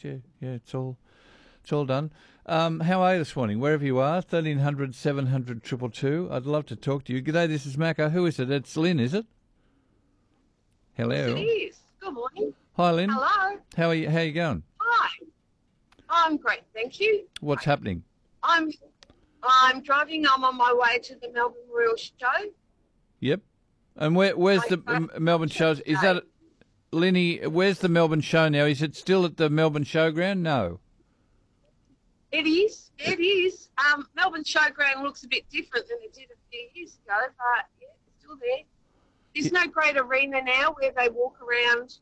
Yeah, it's all done. How are you this morning? Wherever you are, 1300 700 222. I'd love to talk to you. G'day, this is Macca. Who is it? It's Lynn, is it? Hello. Yes, it is. Good morning. Hi, Lynn. Hello. How are you? How are you going? Hi. I'm great, thank you. What's happening? I'm driving. I'm on my way to the Melbourne Royal Show. Yep. And where's the Melbourne shows? Is that Linny? Where's the Melbourne show now? Is it still at the Melbourne Showground? No. It is. It is. Melbourne Showground looks a bit different than it did a few years ago, but yeah, it's still there. There's no great arena now where they walk around,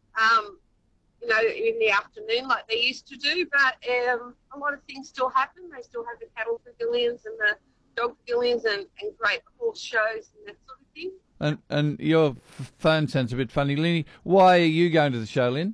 in the afternoon like they used to do, but a lot of things still happen. They still have the cattle pavilions and the dog pavilions and great horse shows and that sort of thing. And your phone sounds a bit funny, Linny. Why are you going to the show, Lynn?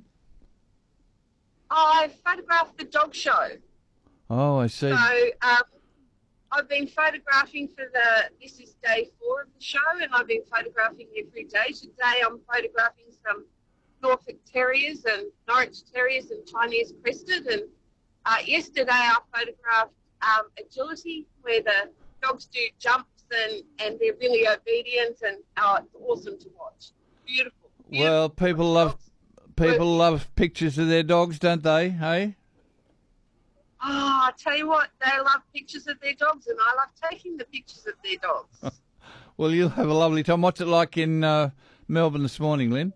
I photographed the dog show. Oh, I see. So I've been photographing this is day 4 of the show, and I've been photographing every day. Today I'm photographing some Norfolk Terriers and Norwich Terriers and Chinese Crested. And yesterday I photographed agility, where the dogs do jumps and they're really obedient, and it's awesome to watch. Beautiful. Well, people love pictures of their dogs, don't they? Hey. Oh, I tell you what, they love pictures of their dogs, and I love taking the pictures of their dogs. Well, you'll have a lovely time. What's it like in Melbourne this morning, Lynn?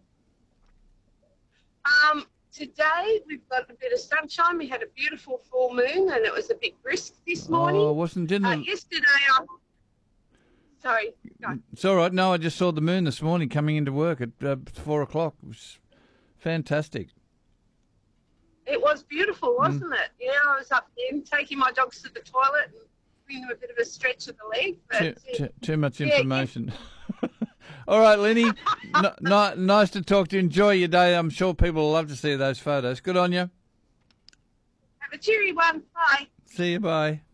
Today we've got a bit of sunshine. We had a beautiful full moon, and it was a bit brisk this morning. Oh, didn't it? Yesterday, sorry. Go. It's all right. No, I just saw the moon this morning coming into work at 4 o'clock. It was fantastic. It was beautiful, wasn't it? Yeah, I was up there taking my dogs to the toilet and giving them a bit of a stretch of the leg. But, too much information. All right, Lenny. Nice to talk to you. Enjoy your day. I'm sure people will love to see those photos. Good on you. Have a cheery one. Bye. See you. Bye.